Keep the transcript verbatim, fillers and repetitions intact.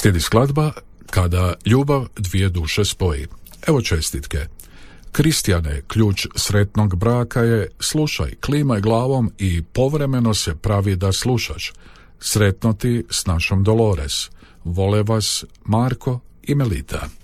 Slijedi skladba Kada ljubav dvije duše spoji. Evo čestitke. Kristijane, ključ sretnog braka je slušaj, klimaj glavom i povremeno se pravi da slušaš. Sretno ti s našom Dolores. Vole vas Marko i Melita.